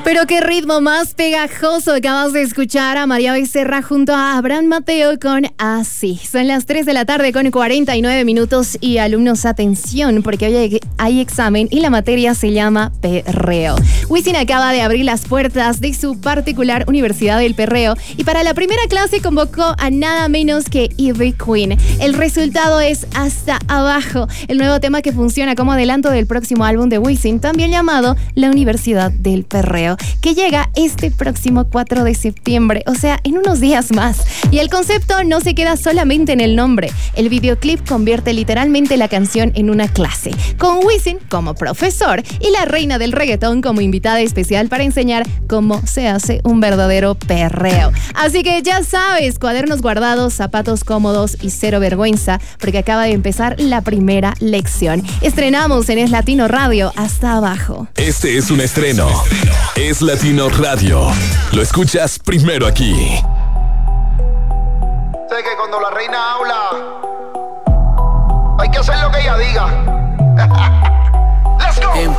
Pero qué ritmo más pegajoso. Acabas de escuchar a María Becerra junto a Abraham Mateo con Así. Son las 3 de la tarde con 49 minutos y alumnos, atención, porque hoy hay examen y la materia se llama perreo. Wisin acaba de abrir las puertas de su particular Universidad del Perreo y para la primera clase convocó a nada menos que Ivy Queen. El resultado es Hasta Abajo, el nuevo tema que funciona como adelanto del próximo álbum de Wisin, también llamado La Universidad del Perreo, que llega este próximo 4 de septiembre, o sea, en unos días más. Y el concepto no se queda solamente en el nombre. El videoclip convierte literalmente la canción en una clase, con Wisin como profesor y la reina del reggaetón como invitada especial para enseñar cómo se hace un verdadero perreo. Así que ya sabes, cuadernos guardados, zapatos cómodos y cero vergüenza, porque acaba de empezar la primera lección. Estrenamos en Es Latino Radio, Hasta Abajo. Este es un estreno. Es Latino Radio. Lo escuchas primero aquí. Sé que cuando la reina habla, hay que hacer lo que ella diga. Let's go.